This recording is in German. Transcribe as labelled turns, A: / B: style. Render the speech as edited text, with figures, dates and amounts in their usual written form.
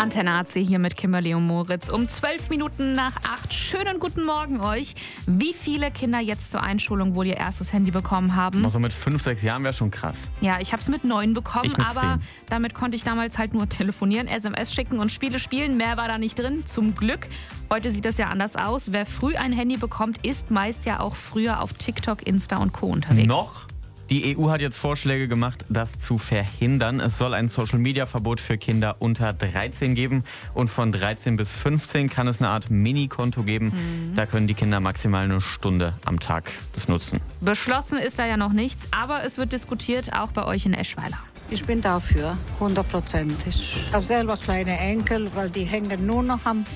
A: Antenne AC hier mit Kimberly und Moritz. Um 12 Minuten nach 8. Schönen guten Morgen euch. Wie viele Kinder jetzt zur Einschulung wohl ihr erstes Handy bekommen haben?
B: So mit 5, 6 Jahren wäre schon krass.
A: Ja, ich habe es mit 9 bekommen,
B: Ich mit
A: aber
B: 10.
A: damit konnte ich damals halt nur telefonieren, SMS schicken und Spiele spielen. Mehr war da nicht drin, zum Glück. Heute sieht das ja anders aus. Wer früh ein Handy bekommt, ist meist ja auch früher auf TikTok, Insta und Co. unterwegs.
B: Noch? Die EU hat jetzt Vorschläge gemacht, das zu verhindern. Es soll ein Social-Media-Verbot für Kinder unter 13 geben. Und von 13 bis 15 kann es eine Art Mini-Konto geben. Da können die Kinder maximal eine Stunde am Tag das nutzen.
A: Beschlossen ist da ja noch nichts, aber es wird diskutiert, auch bei euch in Eschweiler.
C: Ich bin dafür, 100%. Ich habe selber kleine Enkel, weil die hängen nur noch am